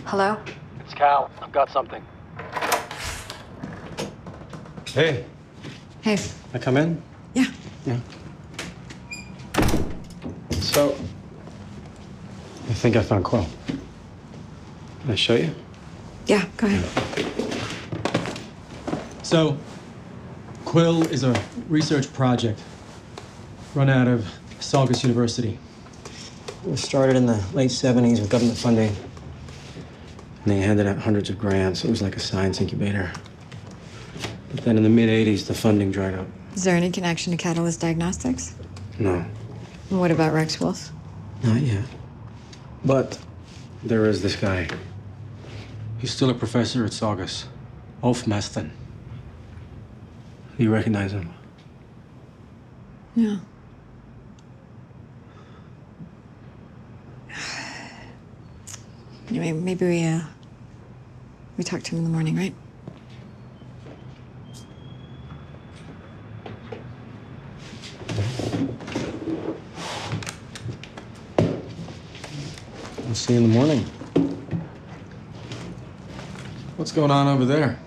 Hello? It's Cal. I've got something. Hey. Hey. I come in? Yeah. Yeah. So, I think I found Quill. Can I show you? Yeah, go ahead. So, Quill is a research project run out of Saugus University. It was started in the late 70s with government funding. And they handed out hundreds of grants. It was like a science incubator. But then in the mid-80s, the funding dried up. Is there any connection to Catalyst Diagnostics? No, And what about Rex Wolf? not yet. But there is this guy. He's still a professor at Saugus. Ulf Maston. You recognize him? Yeah. Anyway, maybe we talk to him in the morning, right? I'll see you in the morning. What's going on over there?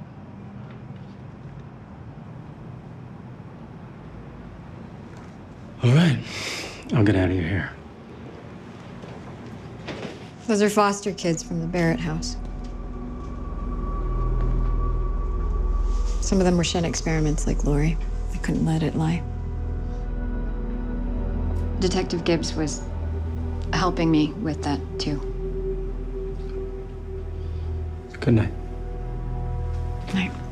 All right. I'll get out of your hair. Those are foster kids from the Barrett house. Some of them were Shen experiments like Lori. I couldn't let it lie. Detective Gibbs was helping me with that, too. Good night. Night.